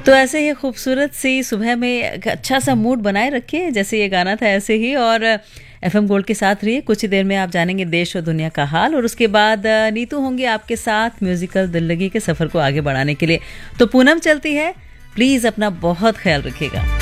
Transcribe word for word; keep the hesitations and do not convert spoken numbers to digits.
तो ऐसे ही खूबसूरत सी सुबह में एक अच्छा सा मूड बनाए रखिए, जैसे ये गाना था ऐसे ही। और एफएम गोल्ड के साथ रहिए। कुछ ही देर में आप जानेंगे देश और दुनिया का हाल, और उसके बाद नीतू होंगी आपके साथ म्यूजिकल दिल्लगी के सफ़र को आगे बढ़ाने के लिए। तो पूनम चलती है, प्लीज़ अपना बहुत ख्याल रखिएगा।